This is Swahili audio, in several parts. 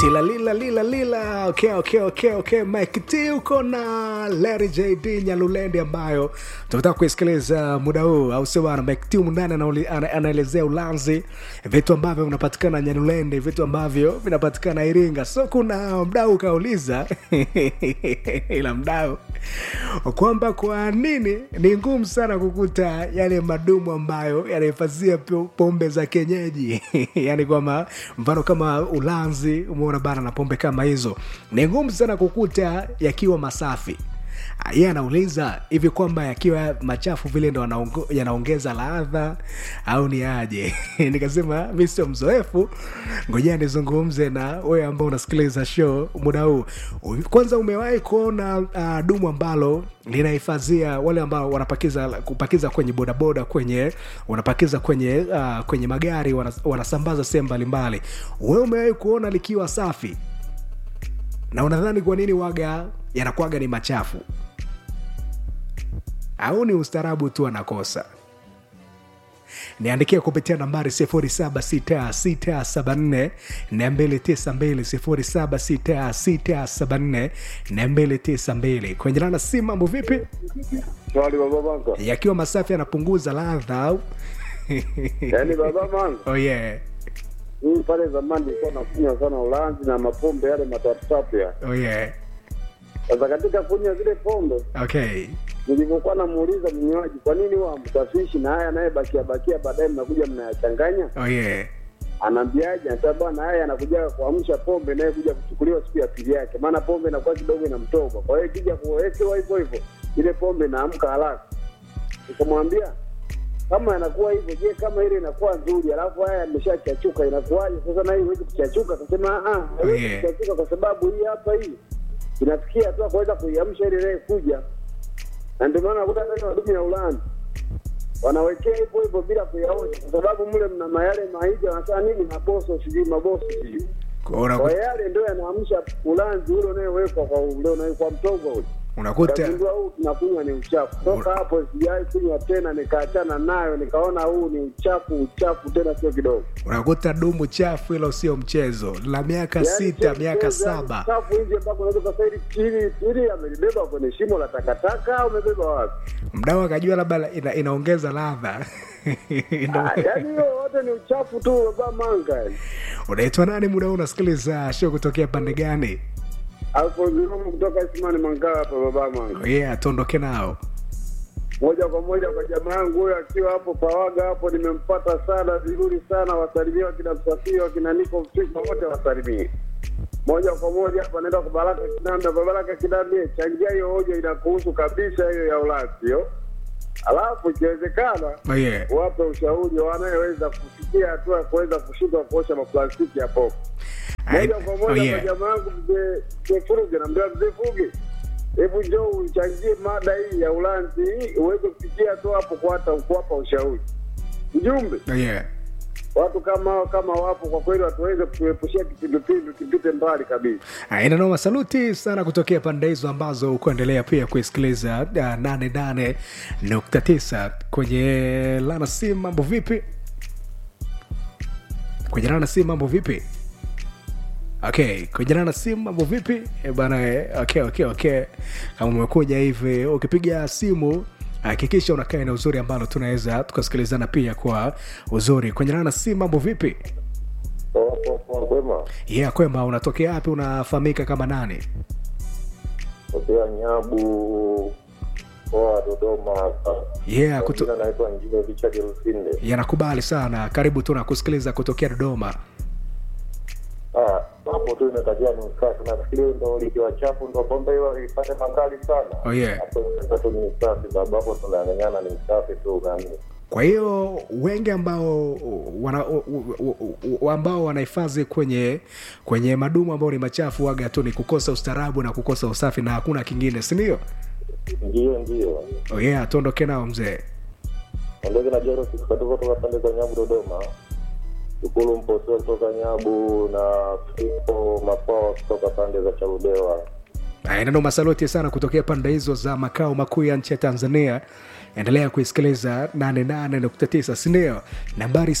Tila lila lila lila. Okay. Mike T uko na Larry JD Nyalulende ambayo tunataka kuisikiliza muda huu, au sio bwana? Mike T mundani anaelezea Ulanzi, vitu ambavyo vinapatikana Nyalulende, vitu ambavyo vinapatikana Iringa. So kuna mdau kauliza ila mdau kwamba kwa nini ni ngumu sana kukuta yale madumu ambayo yanahifadhia pombe za kienyeji yani kwamba mfano kama Ulanzi umeona bana na pombe kama hizo ni ngumu sana kukuta yakiwa masafi. Yeye anauliza hivi kwamba yakiwa machafu vile ndo yanaongeza ladha au ni aje? Nikasema mimi sio mzoefu, ngoja nizungumze na wewe ambao unasikiliza show muda huu. Kwanza umewahi kuona dumu ambalo linahifadhia wale ambao kupakiza kwenye bodaboda, wanapakiza kwenye magari, wanasambaza sehemu mbalimbali. Wewe umewahi kuona likiwa safi? Na unadhani kwa nini waga yanakuwaga ni machafu? Au ni ustaarabu tu anakosa? Niandikia kupitia nambari 0766742292 0766742292. Kwenye nana simu, mambo vipi? Swali baba banka. Yakiwa masafi yanapunguza ladha au? Yaani baba banka. Oh yeah. Mimi pale zamani nilikuwa nakunywa sana Ulanzi na mapombe yale matatu ya. Oh yeah. Sasa katika kunywa zile pombe, okay, nilipokuwa namuuliza mnywaji kwa nini huwa mtafishi na haya naye bakia baadaye mnakuja mnayachanganya? Oh yeah. Anaambiaje? Anasema bwana haya anakuja kuamsha pombe naye kuja kuchukuliwa siku ya pili yake. Maana pombe inakuwa kidogo inamtoba. Kwa hiyo ikija kuwekewa hivyo ile pombe inaamka haraka. Nikamwambia kama inakuwa hivyo, je, kama ile inakuwa nzuri alafu haya yameshachachuka inakuwaje? Sasa na hii huwezi kuchachuka. Akasema haiwezi kuchachuka kwa sababu hii hapa hii inafikia tu kuweza kuiamsha ile ile kuja. Na ndio maana kuta kama wadumu ya Ulanzi wanawekea hivyo bila kuyaosha, kwa sababu mle mna mayale maija wanasema nini maboso sijui. Kwa yale ndio yanaamsha Ulanzi ule unayowekwa kwa ule unayowekwa mtogo ule. Unakuta ndio huu tunakunywa ni uchafu. Toka hapo sijai kunywa tena, nikaachana nayo, nikaona huu ni uchafu tena sio kidogo. Unakuta dumu chafu hilo sio mchezo. La miaka 6, miaka 7. Chafu nje mpaka unaweza kusema ili amelibeba kwenye shimo la takataka au umebeba wapi? Mdau akajua labda inaongeza ladha. Yaani hiyo wote ni uchafu tu baba manga. Unaitwa nani muda huu unasikiliza show kutokea pande gani? Alfonso kutoka Isimani Mangala hapa baba manga. Yeah, tuondoke nao. Moja kwa moja kwa jamaa yangu huyo akiwa hapo Pawaga hapo, nimempata sana vizuri sana, wasalimia kina Msafiri kina Niko Mfika wote wasalimie. Moja kwa moja hapa naenda kwa Baraka Kinanda, Baraka Kinanda changia hiyo hoja inakuhusu kabisa hiyo ya Ulanzi hiyo. Alafu ikiwezekana wape ushauri wanayeweza kufikia hatua ya kuweza kushindwa kuosha maplastiki hapo. Moja kwa moja kwa jamaa yangu mzee Furuge, na mzee Furuge, hebu njoo uchangie mada hii ya Ulanzi uweze kufikia tu hapo kuwapa ushauri. Ujumbe. Watu kama wapo kwa kweli watuweze kuepushia kipindupindu kipite mbali kabisa. Ina noma, saluti sana kutokea pande hizo ambazo ukoendelea pia kuisikiliza 88.9 kwenye Lana Sim. Mambo vipi? Kwenye Lana Sim mambo vipi? Okay, kwenye Lana Sim mambo vipi? Bana, okay. Kama umekuja hivi ukipiga simu hakikisha unakaa na uzuri ambalo tunaweza tukasikilizana pia kwa uzuri. Kwenye Lana Sim mambo vipi? Kwema. Yeah, kwema. Unatokea wapi? Unafahamika kama nani? Kutoka Nyabu kwa Dodoma hapa. Yeah, naitwa Njino Richard Rusinde. Yanakubali sana. Karibu tu na kusikiliza kutokea Dodoma. Hapo tu inatajia ni usafi. Nafikiri ndio likiwa chafu ndio pombe hiyo ipate makali sana. Oh yeah. Hapo tu ni usafi, sababu hapo tunang'ang'ana ni usafi tu gani. Kwa hiyo wengi ambao wanahifadhi kwenye madumu ambao ni machafu waga tu ni kukosa ustaarabu na kukosa usafi na hakuna kingine, si ndio? Ndio. Oh yeah, tuondoke nao mzee. Ndio na Jero kutoka pande za Nyabu Dodoma. Tukulu Mposo kutoka Nyabu na Fipo Mapao kutoka pande za Charudewa. Neno masaluti sana kutokea pande hizo za makao makuu ya nchi ya Tanzania. Endelea kuisikiliza 88.9, sindio? Nambari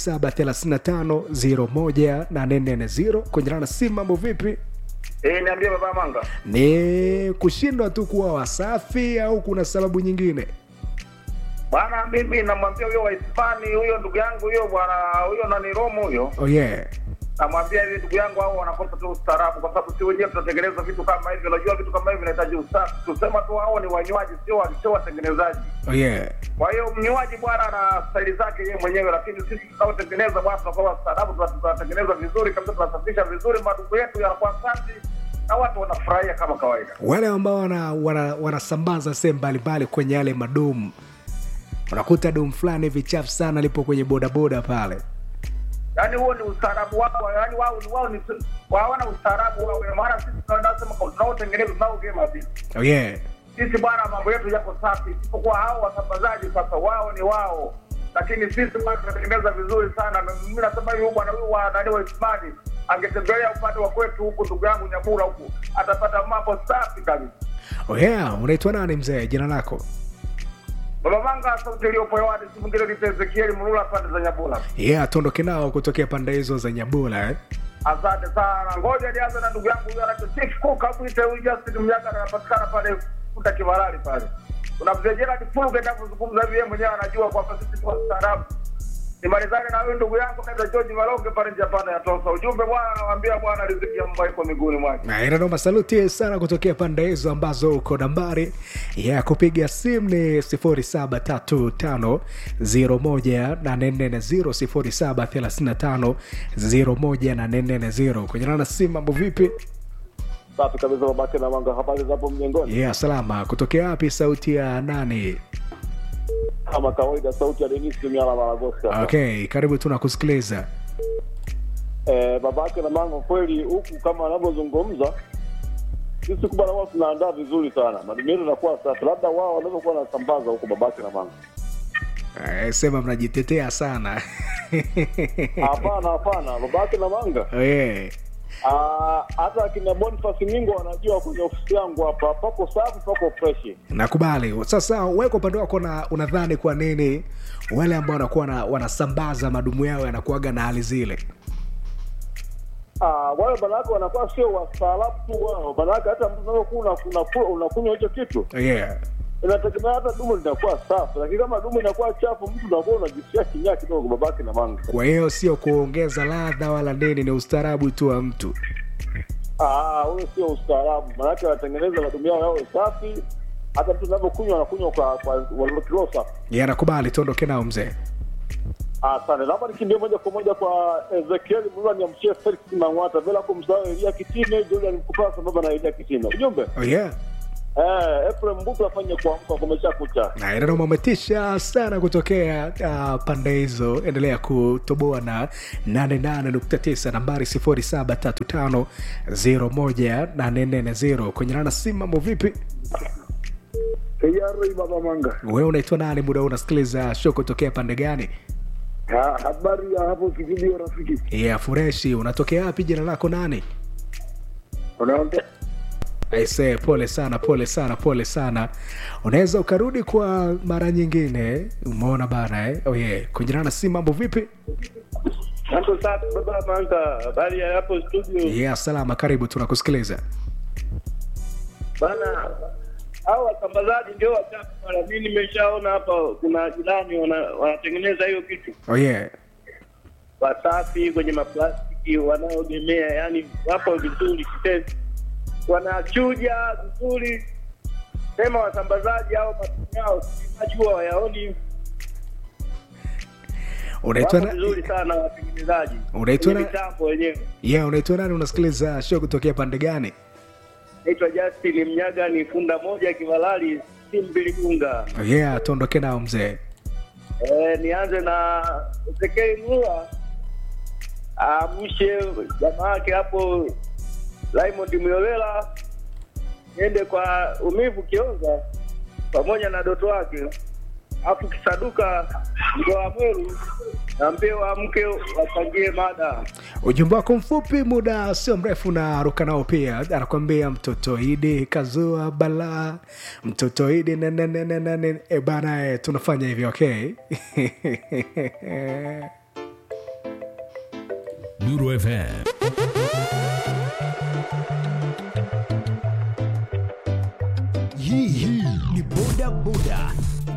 0735018440 kwenye na simu. Mambo vipi? Niambie baba Manga. Ni kushindwa tu kuwa Wasafi au kuna sababu nyingine? Bwana mimi namwambia huyo wa Hispani, huyo ndugu yangu huyo bwana, huyo nani Romo huyo. Oh yeah. Namwambia hivi ndugu yangu, hao wanakosa tu ustaarabu, kwa sababu si wenyewe tunatengeneza vitu kama hivi. Unajua vitu kama hivi vinahitaji usafi. Tusema tu hao ni wanywaji, sio watengenezaji. Oh yeah. Kwa hiyo mnywaji bwana ana staili zake yeye mwenyewe, lakini sisi tunaotengeneza bwana tunakuwa ustaarabu, tunatengeneza vizuri kabisa, tunasafisha vizuri, madumu yetu yanakuwa safi na watu wanafurahia kama kawaida. Wale ambao wanasambaza sehemu mbalimbali kwenye yale madumu, unakuta dumu fulani vichafu sana lipo kwenye bodaboda pale. Yaani huo ni ustaarabu wao, yaani wao ni hawana ustaarabu wao. Maana sisi tunasema tunaotengeneza tunaogema vipi. Oh yeah. Sisi bwana mambo yetu yako safi, isipokuwa hao wasambazaji sasa wao ni wao. Lakini sisi bwana tunatengeneza vizuri sana. Mimi nasema hiyo bwana huyu wa nani wa Ismani angetembelea upande wa kwetu huko ndugu yangu Nyabula huko, atapata mambo safi kabisa. Oh yeah, unaitwa nani mzee? Jina lako? Baba Manga, sauti iliyopo hewani si mwingine ni Ezekiel Mlula pande za Nyabula. Yeah, tuondoke nao kutokea pande hizo za Nyabula Asante sana. Ngoja nianze na ndugu yangu yule anaitwa Chief Cook Abwite, huyu Justin Mnyaga anapatikana pale kuta Kibarali pale. Kuna mzee Gerald Fuluge anapozungumza hivi yeye mwenyewe anajua kwamba sisi tu wastaarabu. Nimalizane na wewe ndugu yangu anaitwa George Malonge pale Japani ya Tosa. Ujumbe bwana anawaambia bwana riziki ya Mungu iko miguuni mwake. Na ina noma, saluti sana kutokea pande hizo ambazo uko. Nambari ya kupiga simu ni 0735018440, 0735018440. Kwenye na simu. Mambo vipi? Safi kabisa babake na Manga, habari zapo mjengoni? Yeah, salama. Kutokea wapi? Sauti ya nani? Kama kawaida sauti ya Dennis Miala Maragosta. Okay, karibu tunakusikiliza. Babake na Manga, kweli huku kama anavyozungumza sisi kubwa wao tunaandaa vizuri sana. Madimiro yanakuwa safi. Labda wao wanaweza kuwa wanasambaza huko babake na Manga. Sema mnajitetea sana. Hapana babake na Manga. Yeah. Hata kina Boniface Mingo wanajua kwenye ofisi yangu hapa pako safi, pako fresh. Nakubali. Sasa wewe kwa upande wako unadhani kwa nini wale ambao wanakuwa wanasambaza madumu yao yanakuaga na hali zile? Wale banako wanakuwa sio wastaarabu tu wao. Banako hata mtu unapokuwa unakunywa hicho kitu. Yeah. Inategemea hata dumu linakuwa safi, lakini kama dumu inakuwa chafu mtu unakuwa unajisikia kinyaa kidogo babake na Manga. Kwa hiyo sio kuongeza ladha wala nini, ni ustaarabu tu wa mtu. Huyo sio ustaarabu. Maana wanatengeneza madumu yao yawe safi. Hata mtu anapokunywa anakunywa kwa walio safi. Yeah, nakubali. Tuondoke nao mzee. Asante. Labda nikimbie moja kwa moja kwa Ezekiel Mlula, ni mchie Felix Mangwata bila kumsahau Elia Kitime, Julian Mkupasa baba na Elia Kitime. Ujumbe? Oh yeah. Ephraim Mbuku afanye kuamka kumesha kucha. Na ndio umetisha sana kutokea pande hizo. Endelea kutoboa na 88.9, nambari 0735018440. Kwenye nana simu. Mambo vipi? Tayari baba Manga. Wewe unaitwa nani? Muda unasikiliza show kutokea pande gani? Habari ya hapo studio rafiki. Yeah, freshi. Unatokea wapi? Jina lako nani? Unaomba Aise, pole sana. Unaweza ukarudi kwa mara nyingine. Umeona bana Oh yeah. Kujana si mambo vipi? Asante sana baba Manga. Habari ya hapo studio? Yeah, salama, karibu tunakusikiliza. Bana, hao wasambazaji ndio wachafu. Mimi nimeshaona hapa kuna jirani wanatengeneza hiyo kitu. Oh yeah. Wasafi kwenye maplastiki wanaogemea, yani wapo vizuri kitezi. Wanachuja vizuri. Sema wasambazaji hao matumizi yao sinajua wayaoni. Unaitwa vizuri sana watengenezaji. Unaitwa mitambo wenyewe. Yeah, unaitwa nani? Unasikiliza show kutokea pande gani? Naitwa Justin Mnyaga, ni funda moja Kivalali Simbili Gunga. Yeah, tuondoke nao mzee. Nianze na Ezekiel Mlula. Mshe jamaa yake hapo Raymond Myolela, niende kwa Umivu Kionza pamoja na doto wake, afu Kisaduka Ngoa Mweru, Naambie waamke wachangie mada. Ujumbe wako mfupi, muda sio mrefu na ruka nao pia. Anakuambia mtoto Idi kazua bala, mtoto Idi nene. Bana, tunafanya hivyo, okay? Nuru FM. Hii ni boda boda